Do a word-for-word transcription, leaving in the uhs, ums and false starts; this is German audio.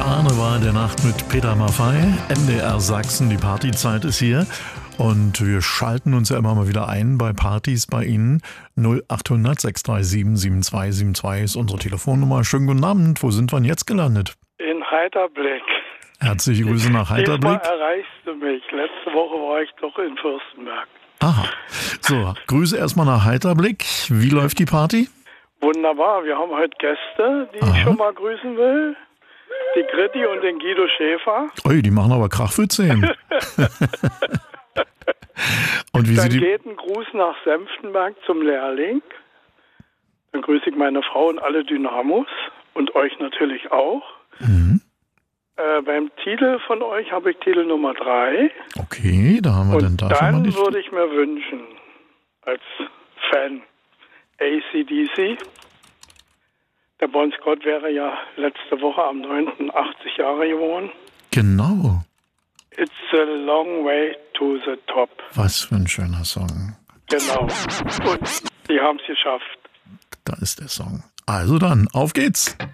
Karneval der Nacht mit Peter Maffay, N D R Sachsen, die Partyzeit ist hier und wir schalten uns ja immer mal wieder ein bei Partys bei Ihnen. null acht hundert sechs drei sieben sieben zwei sieben zwei ist unsere Telefonnummer. Schönen guten Abend, wo sind wir denn jetzt gelandet? In Heiterblick. Herzliche Grüße nach Heiterblick. Diesmal erreichst du mich. Letzte Woche war ich doch in Fürstenberg. Aha, so, Grüße erstmal nach Heiterblick. Wie läuft die Party? Wunderbar, wir haben heute Gäste, die Aha. ich schon mal grüßen will. Die Gritti und den Guido Schäfer. Ui, die machen aber Krach für zehn. Und wie Dann Sie die geht ein Gruß nach Senftenberg zum Lehrling. Dann grüße ich meine Frau und alle Dynamos und euch natürlich auch. Mhm. Äh, beim Titel von euch habe ich Titel Nummer drei. Okay, da haben wir und dann dafür dann mal die... würde ich mir wünschen, als Fan, A C D C. Der Bon Scott wäre ja letzte Woche am neunten achtzig Jahre geworden. Genau. It's a long way to the top. Was für ein schöner Song. Genau. Und die haben es geschafft. Da ist der Song. Also dann, auf geht's.